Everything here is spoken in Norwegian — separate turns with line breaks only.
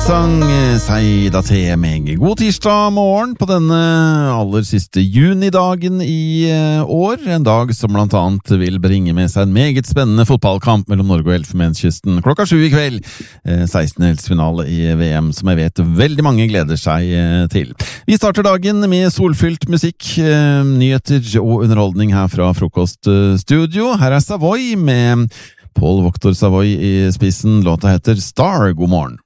sang Seida T meg. God tirsdag morgen på denne aller siste junidagen i år. En dag som blant annet vil bringe med seg en meget spennende fotballkamp mellom Norge og Elfenbenskysten. Klokka 7 i kveld, 16-delsfinale i VM, som jeg vet veldig mange gleder seg til. Vi starter dagen med solfylt musikk, nyheter og underholdning her fra Frokoststudio. Her er Savoy med Paul Victor Savoy i spissen. Låta heter Star. God morgen.